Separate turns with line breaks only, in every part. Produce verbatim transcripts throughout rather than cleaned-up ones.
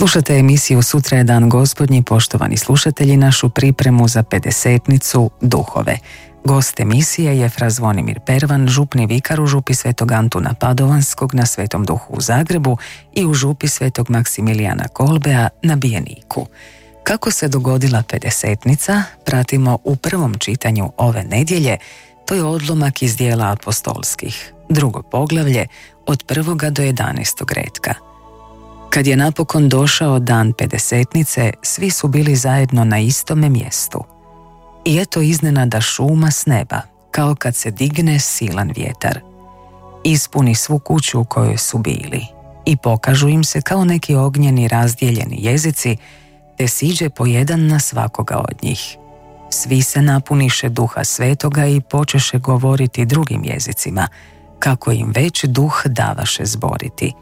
Slušate emisiju Sutra je dan Gospodnji, poštovani slušatelji, našu pripremu za pedesetnicu Duhove. Gost emisije je fra Zvonimir Pervan, župni vikar u župi Svetog Antuna Padovanskog na Svetom Duhu u Zagrebu i u župi Svetog Maksimilijana Kolbea na Bijeniku. Kako se dogodila pedesetnica, pratimo u prvom čitanju ove nedjelje. To je odlomak iz dijela apostolskih, drugo poglavlje, od prvoga do jedanaestog retka. Kad je napokon došao dan pedesetnice, svi su bili zajedno na istome mjestu. I eto iznenada šuma s neba, kao kad se digne silan vjetar. Ispuni svu kuću u kojoj su bili i pokažu im se kao neki ognjeni razdijeljeni jezici, te siđe po jedan na svakoga od njih. Svi se napuniše Duha Svetoga i počeše govoriti drugim jezicima, kako im već Duh davaše zboriti.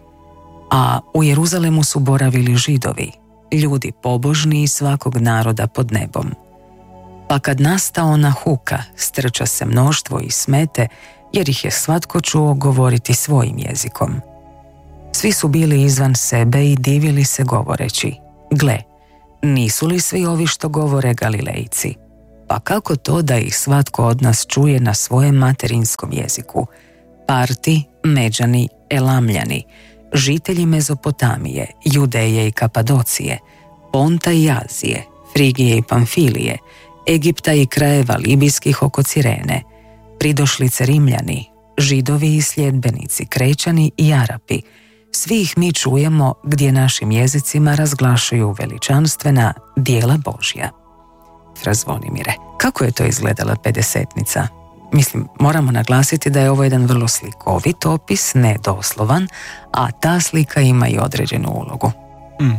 A u Jeruzalemu su boravili Židovi, ljudi pobožni iz svakog naroda pod nebom. Pa kad nasta ona huka, strča se mnoštvo i smete, jer ih je svatko čuo govoriti svojim jezikom. Svi su bili izvan sebe i divili se govoreći: gle, nisu li svi ovi što govore Galilejci? Pa kako to da ih svatko od nas čuje na svojem materinskom jeziku? Parti, Međani, Elamljani, žitelji Mezopotamije, Judeje i Kapadocije, Ponta i Azije, Frigije i Pamfilije, Egipta i krajeva libijskih oko Cirene, pridošlice Rimljani, Židovi i sljedbenici, Krećani i Arapi, svi ih mi čujemo gdje našim jezicima razglašuju veličanstvena djela Božja. Fra Zvonimire, kako je to izgledala pedesetnica? Mislim, moramo naglasiti da je ovo jedan vrlo slikovit opis, ne doslovan, a ta slika ima i određenu ulogu.
Mm.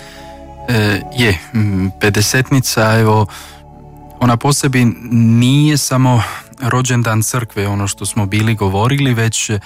E, je, pedesetnica, evo, ona po sebi nije samo rođendan crkve, ono što smo bili govorili, već e,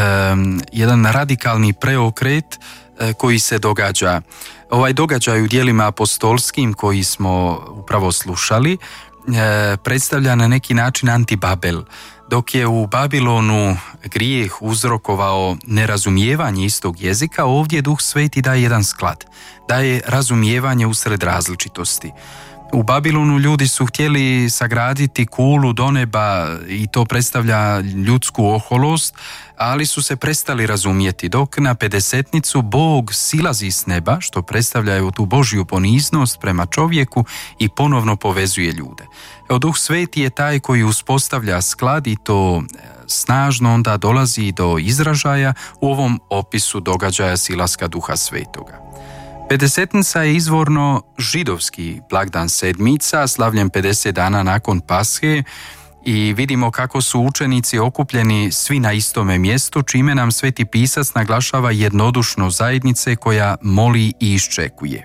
jedan radikalni preokret e, koji se događa. Ovaj događaj u djelima apostolskim koji smo upravo slušali e, predstavlja na neki način antibabel. Dok je u Babilonu grijeh uzrokovao nerazumijevanje istog jezika, ovdje Duh Sveti daje jedan sklad, daje razumijevanje usred različitosti. U Babilonu ljudi su htjeli sagraditi kulu do neba i to predstavlja ljudsku oholost, ali su se prestali razumjeti, dok na pedesetnicu Bog silazi s neba, što predstavljaju tu Božju poniznost prema čovjeku i ponovno povezuje ljude. Evo, Duh Sveti je taj koji uspostavlja sklad i to snažno onda dolazi do izražaja u ovom opisu događaja silaska Duha Svetoga. Pedesetnica je izvorno židovski blagdan sedmica, slavljen pedeset dana nakon Pashe, i vidimo kako su učenici okupljeni svi na istome mjestu, čime nam Sveti Pisac naglašava jednodušno zajednice koja moli i iščekuje.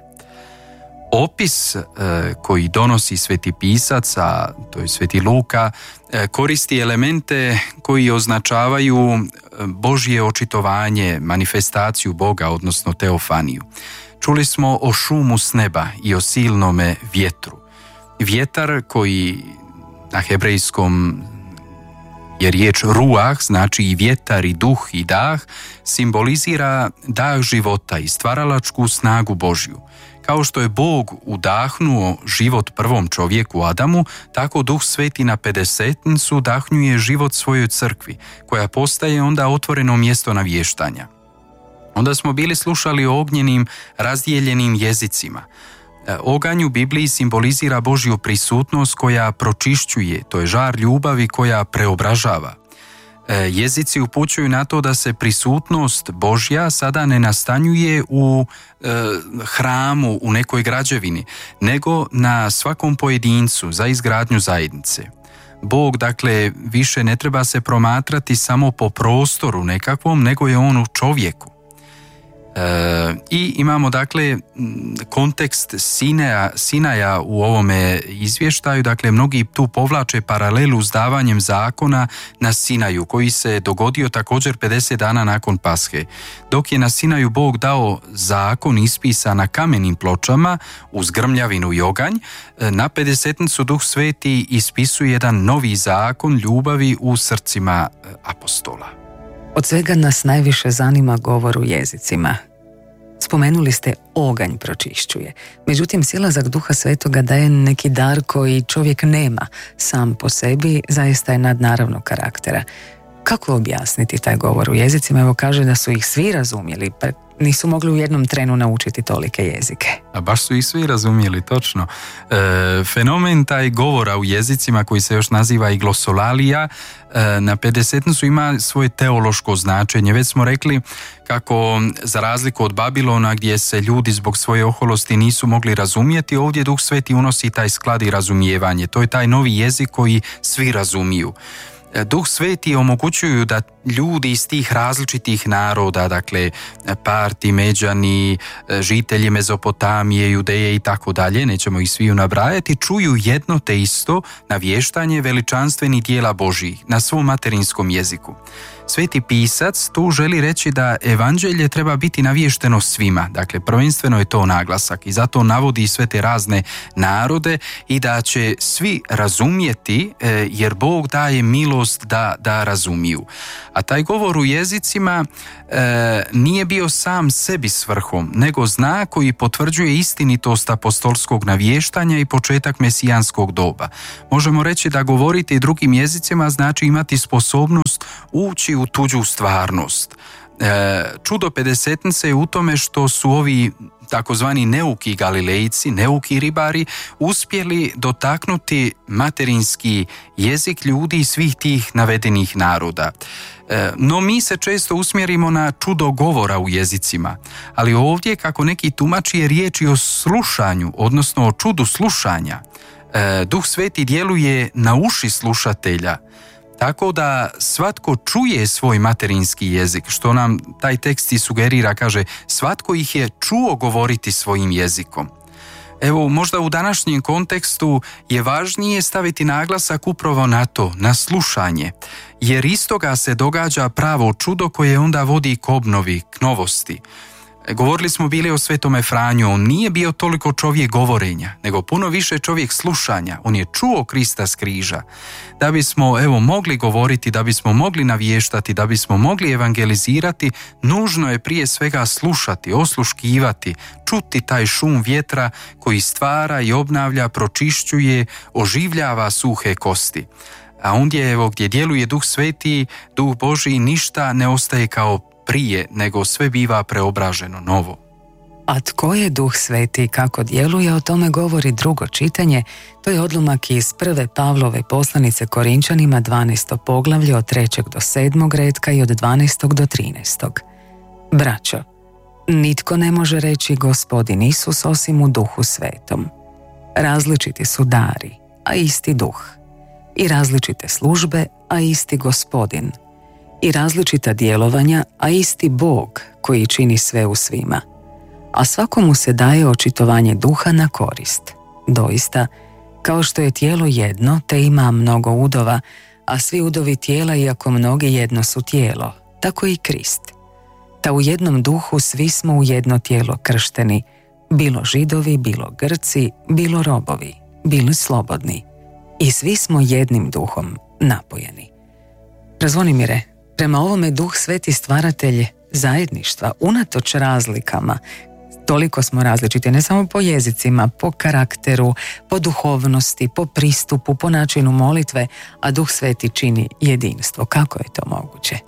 Opis e, koji donosi Sveti Pisac, a to je Sveti Luka, e, koristi elemente koji označavaju Božje očitovanje, manifestaciju Boga, odnosno teofaniju. Čuli smo o šumu s neba i o silnome vjetru. Vjetar koji na hebrejskom je riječ ruah, znači i vjetar i duh i dah, simbolizira dah života i stvaralačku snagu Božju. Kao što je Bog udahnuo život prvom čovjeku Adamu, tako Duh Sveti na pedesetnicu udahnjuje život svojoj crkvi, koja postaje onda otvoreno mjesto navještanja. Onda smo bili slušali o ognjenim razdijeljenim jezicima. Oganj u Bibliji simbolizira Božju prisutnost koja pročišćuje, to je žar ljubavi koja preobražava. Jezici upućuju na to da se prisutnost Božja sada ne nastanjuje u e, hramu, u nekoj građevini, nego na svakom pojedincu za izgradnju zajednice. Bog, dakle, više ne treba se promatrati samo po prostoru nekakvom, nego je on u čovjeku. E, I imamo, dakle, kontekst Sinaja, Sinaja u ovome izvještaju. Dakle, mnogi tu povlače paralelu s davanjem zakona na Sinaju, koji se dogodio također pedeset dana nakon Pashe. Dok je na Sinaju Bog dao zakon ispisan na kamenim pločama uz grmljavinu i oganj, na pedesetnicu Duh Sveti ispisuje jedan novi zakon ljubavi u srcima apostola.
Od svega nas najviše zanima govor u jezicima. Spomenuli ste oganj pročišćuje. Međutim, silazak Duha Svetoga daje neki dar koji čovjek nema sam po sebi, zaista je nadnaravnog karaktera. Kako objasniti taj govor u jezicima? Evo kaže da su ih svi razumjeli, pa nisu mogli u jednom trenu naučiti tolike jezike.
A baš su ih svi razumjeli, točno. E, fenomen taj govora u jezicima koji se još naziva i glosolalija e, na pedesetnicu ima svoje teološko značenje. Već smo rekli kako za razliku od Babilona gdje se ljudi zbog svoje oholosti nisu mogli razumjeti, ovdje Duh Sveti unosi taj sklad i razumijevanje. To je taj novi jezik koji svi razumiju. Duh Sveti omogućuju da ljudi iz tih različitih naroda, dakle Parti, Međani, žitelji Mezopotamije, Judeje i tako dalje, nećemo ih sviju nabrajati, čuju jedno te isto navještanje veličanstvenih dijela Božjih na svom materinskom jeziku. Sveti pisac tu želi reći da evanđelje treba biti navješteno svima, dakle prvenstveno je to naglasak i zato navodi sve te razne narode i da će svi razumjeti jer Bog daje milost da, da razumiju. A taj govor u jezicima e, nije bio sam sebi svrhom, nego znak koji potvrđuje istinitost apostolskog navještanja i početak mesijanskog doba. Možemo reći da govoriti drugim jezicima znači imati sposobnost ući u tuđu stvarnost. E, čudo pedesetnice je u tome što su ovi takozvani neuki Galilejci, neuki ribari, uspjeli dotaknuti materinski jezik ljudi svih tih navedenih naroda. E, no mi se često usmjerimo na čudo govora u jezicima, ali ovdje, kako neki tumači, je riječ i o slušanju, odnosno o čudu slušanja. E, Duh Sveti djeluje na uši slušatelja, tako da svatko čuje svoj materinski jezik, što nam taj tekst i sugerira, kaže, svatko ih je čuo govoriti svojim jezikom. Evo, možda u današnjem kontekstu je važnije staviti naglasak upravo na to, na slušanje, jer iz toga se događa pravo čudo koje onda vodi k obnovi, k novosti. Govorili smo bili o Svetome Franju, on nije bio toliko čovjek govorenja, nego puno više čovjek slušanja. On je čuo Krista s križa. Da bismo, evo, mogli govoriti, da bismo mogli navještati, da bismo mogli evangelizirati, nužno je prije svega slušati, osluškivati, čuti taj šum vjetra koji stvara i obnavlja, pročišćuje, oživljava suhe kosti. A ondje, evo, gdje djeluje Duh Sveti, Duh Božji, ništa ne ostaje kao prije, nego sve biva preobraženo, novo.
A tko je Duh Sveti i kako djeluje, o tome govori drugo čitanje. To je odlomak iz prve Pavlove poslanice Korinčanima, dvanaesto poglavlje, od trećeg do sedmog retka i od dvanaestog do trinaestog. Braćo, nitko ne može reći Gospodin Isus osim u Duhu Svetom. Različiti su dari, a isti Duh. I različite službe, a isti Gospodin. I različita djelovanja, a isti Bog koji čini sve u svima. A svakomu se daje očitovanje duha na korist. Doista, kao što je tijelo jedno, te ima mnogo udova, a svi udovi tijela, iako mnogi, jedno su tijelo, tako i Krist. Ta u jednom duhu svi smo u jedno tijelo kršteni, bilo Židovi, bilo Grci, bilo robovi, bili slobodni. I svi smo jednim duhom napojeni. Razvonimire, prema ovome Duh Sveti stvaratelj zajedništva, unatoč razlikama. Toliko smo različiti, ne samo po jezicima, po karakteru, po duhovnosti, po pristupu, po načinu molitve, a Duh Sveti čini jedinstvo. Kako je to moguće?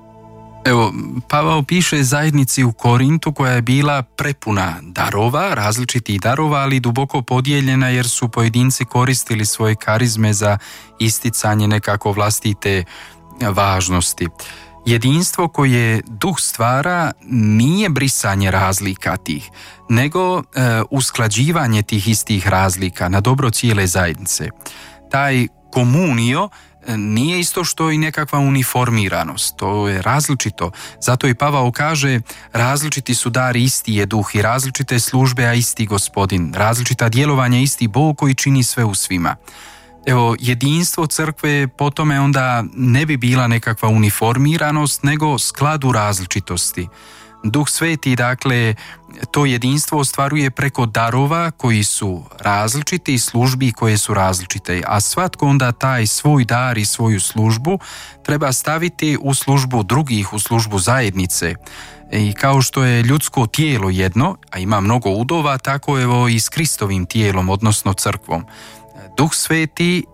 Evo, Pavao piše zajednici u Korintu koja je bila prepuna darova, različitih darova, ali duboko podijeljena jer su pojedinci koristili svoje karizme za isticanje nekako vlastite važnosti. Jedinstvo koje Duh stvara nije brisanje razlika tih, nego e, usklađivanje tih istih razlika na dobro cijele zajednice. Taj komunio nije isto što i nekakva uniformiranost, to je različito. Zato i Pavao kaže, različiti su dari, isti je Duh, i različite službe, a isti Gospodin, različita djelovanja, isti Bog koji čini sve u svima. Evo, jedinstvo crkve po tome onda ne bi bila nekakva uniformiranost, nego sklad u različitosti. Duh Sveti, dakle, to jedinstvo ostvaruje preko darova koji su različiti i službi koje su različite, a svatko onda taj svoj dar i svoju službu treba staviti u službu drugih, u službu zajednice. I kao što je ljudsko tijelo jedno, a ima mnogo udova, tako evo i s Kristovim tijelom, odnosno crkvom. Duh Sveti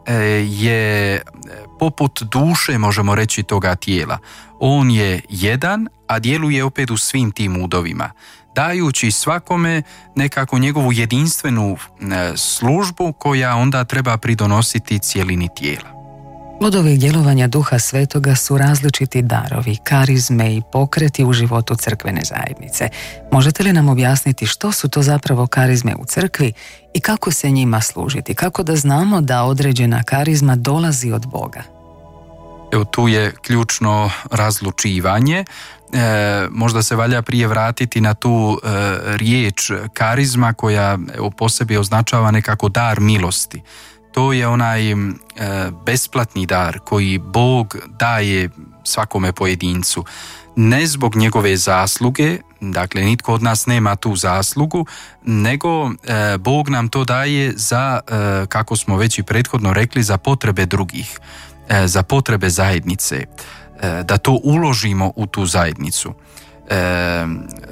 je poput duše, možemo reći, toga tijela. On je jedan, a djeluje opet u svim tim udovima, dajući svakome nekako njegovu jedinstvenu službu koja onda treba pridonositi cijelini tijela.
Plodovi djelovanja Duha Svetoga su različiti darovi, karizme i pokreti u životu crkvene zajednice. Možete li nam objasniti što su to zapravo karizme u crkvi i kako se njima služiti? Kako da znamo da određena karizma dolazi od Boga?
Evo, tu je ključno razlučivanje. E, možda se valja prije vratiti na tu e, riječ karizma koja evo, po sebi označava nekako dar milosti. To je onaj e, besplatni dar koji Bog daje svakome pojedincu. Ne zbog njegove zasluge, dakle nitko od nas nema tu zaslugu, nego e, Bog nam to daje za, e, kako smo već i prethodno rekli, za potrebe drugih, e, za potrebe zajednice, e, da to uložimo u tu zajednicu. E,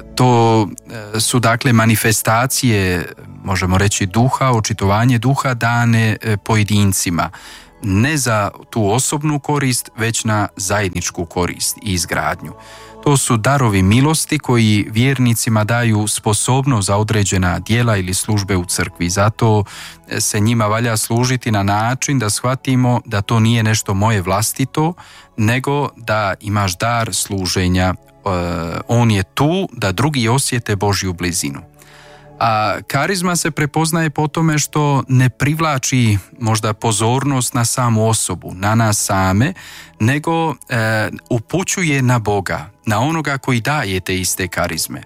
to su dakle manifestacije, možemo reći, duha, očitovanje duha dane pojedincima, ne za tu osobnu korist, već na zajedničku korist i izgradnju. To su darovi milosti koji vjernicima daju sposobnost za određena djela ili službe u crkvi. Zato se njima valja služiti na način da shvatimo da to nije nešto moje vlastito, nego da imaš dar služenja. On je tu da drugi osjete Božju blizinu. A karizma se prepoznaje po tome što ne privlači možda pozornost na samu osobu, na nas same, nego e, upućuje na Boga, na onoga koji daje te iste karizme.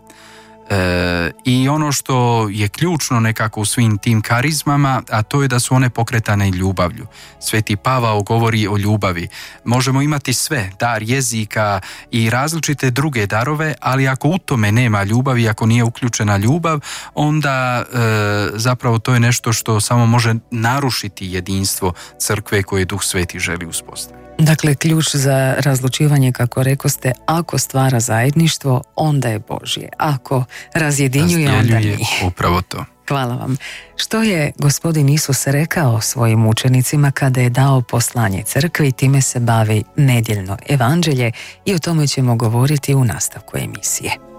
E, I ono što je ključno nekako u svim tim karizmama, a to je da su one pokretane ljubavlju. Sveti Pavao govori o ljubavi. Možemo imati sve, dar jezika i različite druge darove, ali ako u tome nema ljubavi, ako nije uključena ljubav, onda e, zapravo to je nešto što samo može narušiti jedinstvo crkve koje Duh Sveti želi uspostaviti.
Dakle, ključ za razlučivanje, kako rekoste, ako stvara zajedništvo, onda je Božje. Ako razjedinjuje, onda nije.
Upravo to.
Hvala vam. Što je Gospodin Isus rekao svojim učenicima kada je dao poslanje crkvi, time se bavi nedjeljno evanđelje i o tome ćemo govoriti u nastavku emisije.